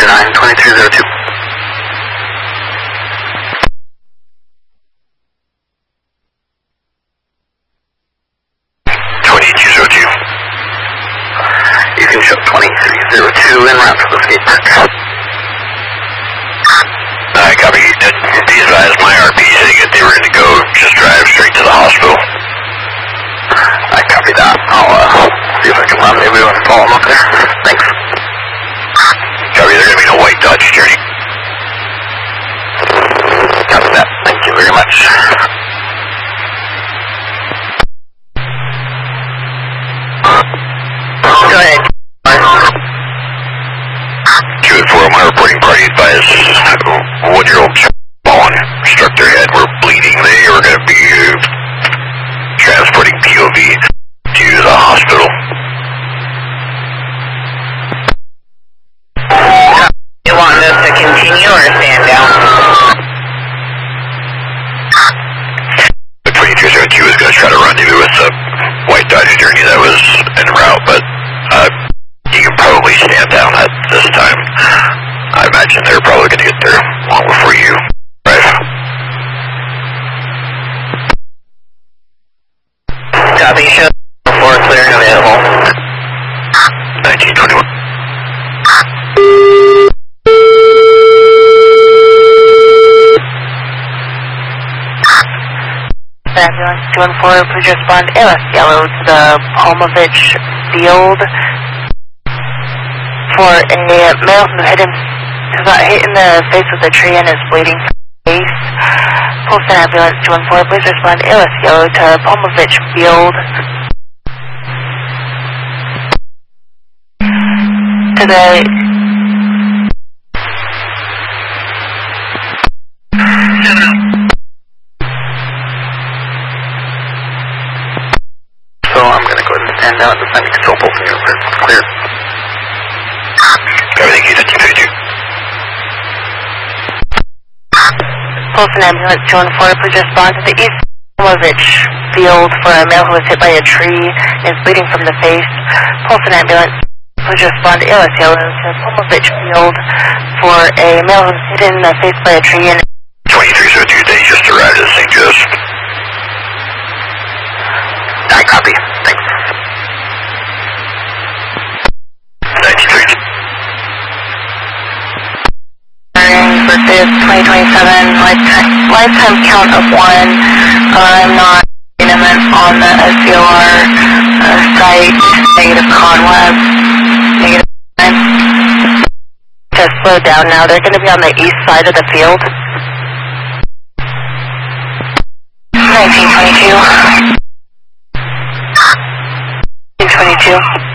92302. You can show 2302 en route to the skate park. I copy. These guys, my RP saying that they were going to go just drive straight to the hospital. I copy that. I'll see if I can rendezvous and follow them up there. Thanks. Copy, there's going to be no white Dodge journey. Copy that. Thank you very much. Go ahead. 2 and 4 on my reporting party advised 1-year-old fallen, struck their head, were bleeding. They were going to be transporting POV to the hospital. You want us to continue or stand down? The 2302 was going to try to rendezvous with the white Dodge journey that was en route, but you can probably stand down at this time. I imagine they're probably going to get there long before you arrive. Copy, show 4 clear and available. 1921. Ambulance 214, please respond ALS yellow to the Palmovich Field for a male who got hit in the face with a tree and is bleeding from the face. Pulse Ambulance 214, please respond ALS yellow to Palmovich Field to the So I'm going to go ahead and stand down at the sending control pulse and you're clear. Everything you 1522. Pulse Ambulance 214, please respond to the East Palmovich Field for a male who was hit by a tree and is bleeding from the face. Pulse Ambulance, please respond to ALS yellow to Palmovich Field for a male who was hit in the face by a tree and 2302, they just arrived at St. Joseph. I copy. Thanks. 1932. for this 2027 lifetime count of 1. I'm not in event on the SCOR site. Negative Conweb. Negative 9. Just slow down now. They're going to be on the east side of the field. 1922. 1922.